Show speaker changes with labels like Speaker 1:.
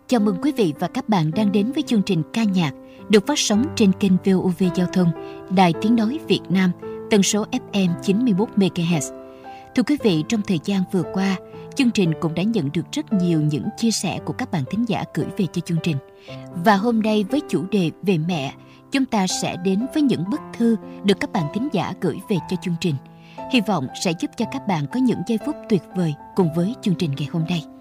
Speaker 1: Chào mừng quý vị và các bạn đang đến với chương trình ca nhạc được phát sóng trên kênh VOV Giao thông, Đài Tiếng Nói Việt Nam, tần số FM 91 MHz. Thưa quý vị, trong thời gian vừa qua, chương trình cũng đã nhận được rất nhiều những chia sẻ của các bạn thính giả gửi về cho chương trình. Và hôm nay với chủ đề về mẹ, chúng ta sẽ đến với những bức thư được các bạn thính giả gửi về cho chương trình. Hy vọng sẽ giúp cho các bạn có những giây phút tuyệt vời cùng với chương trình ngày hôm nay.